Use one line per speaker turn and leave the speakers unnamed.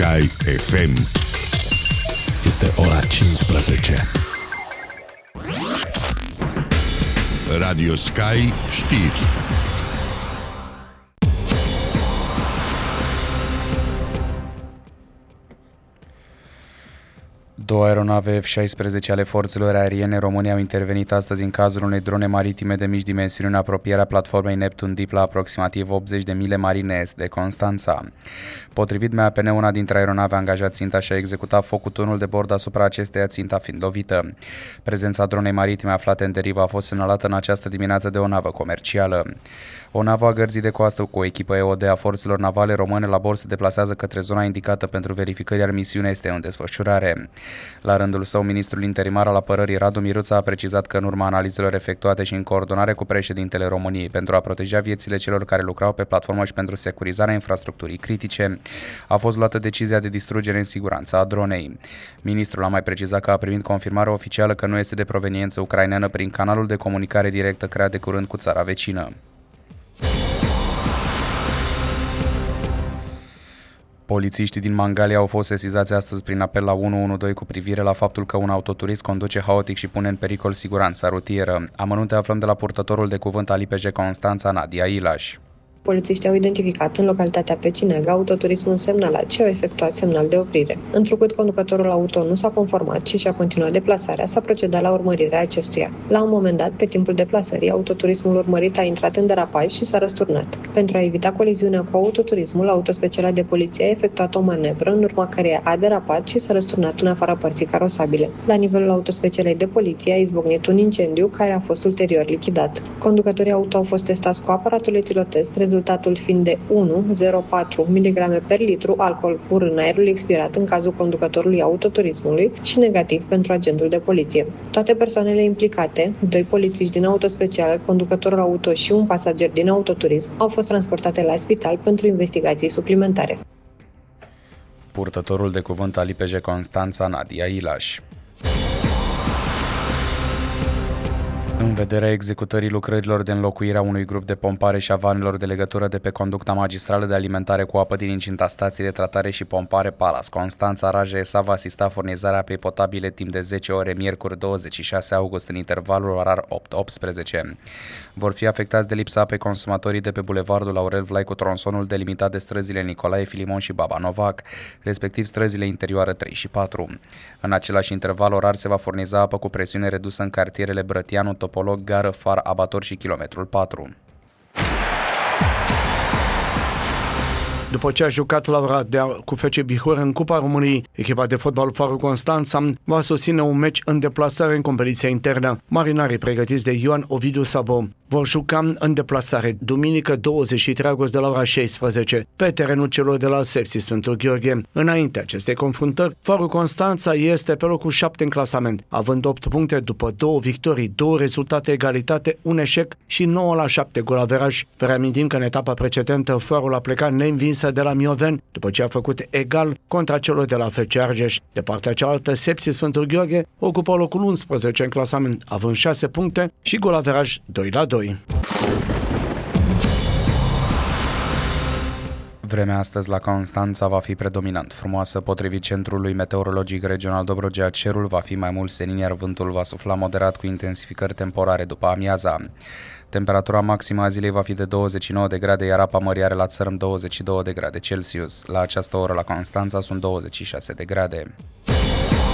Sky FM.
Este ora 15.
Radio Sky știri.
Două aeronave F-16 ale forțelor aeriene române au intervenit astăzi în cazul unei drone maritime de mici dimensiuni în apropierea platformei Neptun Deep la aproximativ 80 de mile marine est de Constanța. Potrivit MAPN, una dintre aeronave a angajat ținta și a executat focul turnul de bord asupra acesteia, ținta fiind lovită. Prezența dronei maritime aflate în derivă a fost semnalată în această dimineață de o navă comercială. O navă a gărzii de coastă cu o echipă EOD a forțelor navale române la bord se deplasează către zona indicată pentru verificări, iar misiunea este în desfășurare. La rândul său, ministrul interimar al apărării Radu Miruța a precizat că în urma analizelor efectuate și în coordonare cu președintele României pentru a proteja viețile celor care lucrau pe platformă și pentru securizarea infrastructurii critice, a fost luată decizia de distrugere în siguranță a dronei. Ministrul a mai precizat că a primit confirmare oficială că nu este de proveniență ucraineană prin canalul de comunicare directă creat de curând cu țara vecină. Polițiștii din Mangalia au fost sesizați astăzi prin apel la 112 cu privire la faptul că un autoturist conduce haotic și pune în pericol siguranța rutieră. Amănunte aflăm de la purtătorul de cuvânt al IPJ Constanța, Nadia Ilaș.
Polițiștii au identificat în localitatea Pecinega autoturismul semnalat și au efectuat semnal de oprire. Întrucât conducătorul auto nu s-a conformat și și-a continuat deplasarea, s-a procedat la urmărirea acestuia. La un moment dat, pe timpul deplasării, autoturismul urmărit a intrat în derapaj și s-a răsturnat. Pentru a evita coliziunea cu autoturismul, autospecialat de poliție a efectuat o manevră, în urma căreia a derapat și s-a răsturnat în afara părții carosabile. La nivelul autospecialei de poliție a izbucnit un incendiu care a fost ulterior lichidat. Conducătorii auto au fost testați cu aparatul etilotest, rezultatul fiind de 1,04 mg per litru alcool pur în aerul expirat în cazul conducătorului autoturismului și negativ pentru agentul de poliție. Toate persoanele implicate, 2 polițiști din autospecial, conducătorul auto și un pasager din autoturism, au fost transportate la spital pentru investigații suplimentare.
Purtătorul de cuvânt al IPJ Constanța, Nadia Ilaș. În vederea executării lucrărilor de înlocuire a unui grup de pompare și a vanelor de legătură de pe conducta magistrală de alimentare cu apă din incinta stației de tratare și pompare Palas Constanța, Raja S.A. va asista furnizarea apei potabile timp de 10 ore miercuri 26 august în intervalul orar 8-18. Vor fi afectați de lipsa apei consumatorii de pe bulevardul Aurel Vlai cu tronsonul delimitat de străzile Nicolae Filimon și Baba Novac, respectiv străzile interioare 3 și 4. În același interval orar se va furniza apă cu presiune redusă în cartierele Brătianu, Topolog, Gară, Far, Abator și kilometrul 4.
După ce a jucat la Oradea cu FC Bihor în Cupa României, echipa de fotbal Farul Constanța va susține un meci în deplasare în competiția internă. Marinarii pregătiți de Ioan Ovidiu Sabo vor juca în deplasare duminică 23 august de la ora 16 pe terenul celor de la Sepsis Sfântul Gheorghe. Înainte acestei confruntări, Farul Constanța este pe locul 7 în clasament, având 8 puncte după 2 victorii, 2 rezultate egalitate, un eșec și 9-7 golaveraj. Vă reamintim că în etapa precedentă Farul a plecat neînvins de la Mioveni, după ce a făcut egal contra celor de la FC Argeș. De partea cealaltă, Sepsis Sfântul Gheorghe ocupă locul 11 în clasament, având 6 puncte și golaveraj 2-2.
Vremea astăzi la Constanța va fi predominant frumoasă. Potrivit Centrului Meteorologic Regional Dobrogea, cerul va fi mai mult senin, iar vântul va sufla moderat cu intensificări temporare după amiaza. Temperatura maximă a zilei va fi de 29 de grade, iar apa mării are la țărm 22 de grade Celsius. La această oră la Constanța sunt 26 de grade.